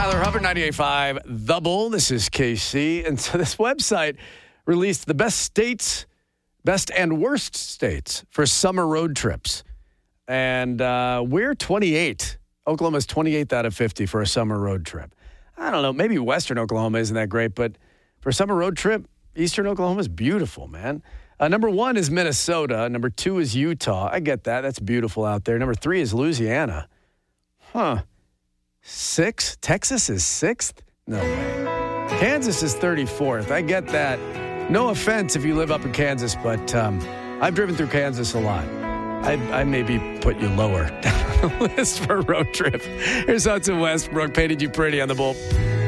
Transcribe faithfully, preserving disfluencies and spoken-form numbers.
Tyler Hubbard, ninety-eight point five The Bull. This is K C. And so this website released the best states, best and worst states for summer road trips. And uh, we're twenty-eight. Oklahoma's twenty-eighth out of fifty for a summer road trip. I don't know. Maybe Western Oklahoma isn't that great, but for a summer road trip, Eastern Oklahoma is beautiful, man. Uh, number one is Minnesota. Number two is Utah. I get that. That's beautiful out there. Number three is Louisiana. Huh. Six? Texas is sixth? No way. Kansas is thirty-fourth. I get that. No offense if you live up in Kansas, but um, I've driven through Kansas a lot. I, I maybe put you lower down on the list for a road trip. Here's Hudson Westbrook. Painted you pretty on the Bull.